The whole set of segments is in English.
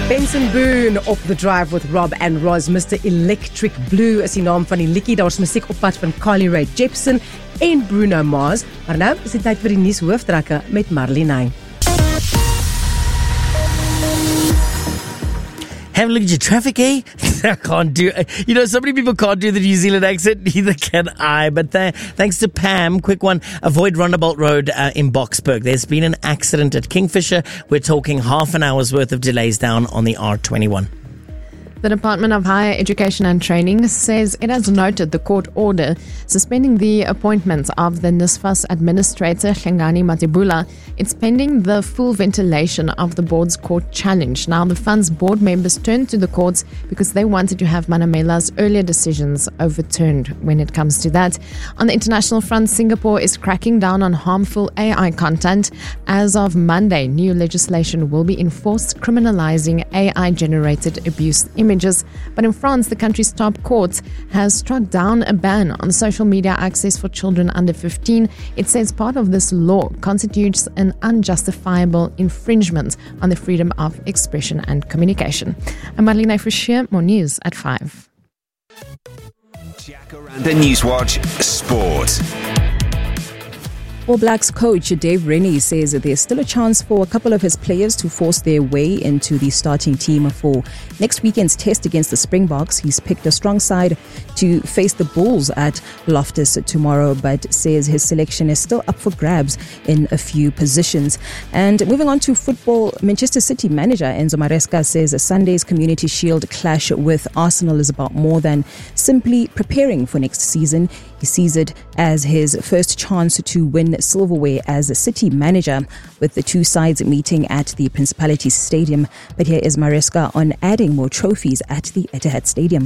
Benson Boone op the drive with Rob and Roz. Mr. Electric Blue is die naam van die liedjie. Daar's musiek op pad van Carly Rae Jepsen en Bruno Mars. Maar nou is dit tyd vir die nuus hooftrekke met Marlene. Have a look at your traffic, eh? I can't do so many people can't do the New Zealand accent, neither can I. But thanks to Pam, quick one, avoid Roundabout Road in Boksburg. There's been an accident at Kingfisher. We're talking half an hour's worth of delays down on the R21. The Department of Higher Education and Training says it has noted the court order suspending the appointment of the NSFAS administrator Hlengani Matebula. It's pending the full ventilation of the board's court challenge. Now, the fund's board members turned to the courts because they wanted to have Manamela's earlier decisions overturned when it comes to that. On the international front, Singapore is cracking down on harmful AI content. As of Monday, new legislation will be enforced criminalizing AI-generated abuse images. But in France, the country's top court has struck down a ban on social media access for children under 15. It says part of this law constitutes an unjustifiable infringement on the freedom of expression and communication. I'm Marlene Fischer, more news at 5. Jacaranda Newswatch Sport. All Blacks coach Dave Rennie says that there's still a chance for a couple of his players to force their way into the starting team for next weekend's test against the Springboks. He's picked a strong side to face the Bulls at Loftus tomorrow, but says his selection is still up for grabs in a few positions. And moving on to football, Manchester City manager Enzo Maresca says Sunday's Community Shield clash with Arsenal is about more than simply preparing for next season. He sees it as his first chance to win silverware as a City manager, with the two sides meeting at the Principality Stadium. But here is Maresca on adding more trophies at the Etihad Stadium.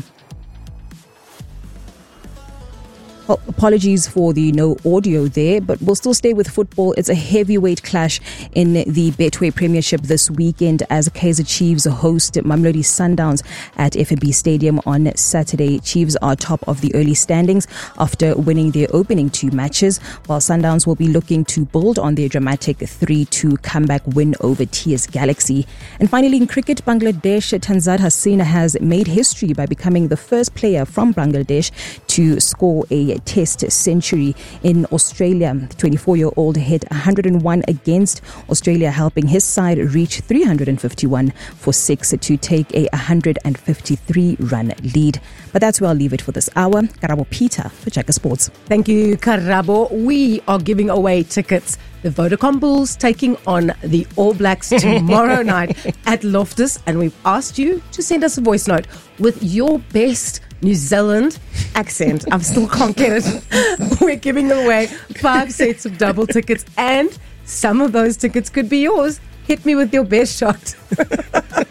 Well, apologies for the no audio there, but we'll still stay with football. It's a heavyweight clash in the Betway Premiership this weekend as Kaizer Chiefs host Mamelodi Sundowns at FNB Stadium on Saturday. Chiefs are top of the early standings after winning their opening two matches, while Sundowns will be looking to build on their dramatic 3-2 comeback win over TS Galaxy. And finally, in cricket, Bangladesh Tanzad Hussain has made history by becoming the first player from Bangladesh to score a test century in Australia. The 24-year-old hit 101 against Australia, helping his side reach 351 for 6 to take a 153-run lead. But that's where I'll leave it for this hour. Karabo Peter for Checker Sports. Thank you, Karabo. We are giving away tickets. The Vodacom Bulls taking on the All Blacks tomorrow night at Loftus, and we've asked you to send us a voice note with your best New Zealand accent. I still can't get it. We're giving away 5 sets of double tickets, and some of those tickets could be yours. Hit me with your best shot.